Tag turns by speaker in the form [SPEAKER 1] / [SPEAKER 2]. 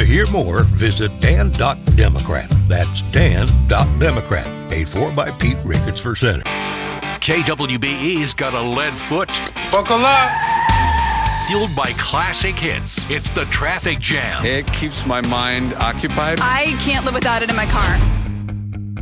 [SPEAKER 1] To hear more, visit Dan.Democrat. That's Dan.Democrat. Paid for by Pete Ricketts for Senate.
[SPEAKER 2] KWBE's got a lead foot.
[SPEAKER 3] Buckle up.
[SPEAKER 2] Fueled by classic hits. It's the Traffic Jam.
[SPEAKER 4] It keeps my mind occupied.
[SPEAKER 5] I can't live without it in my car.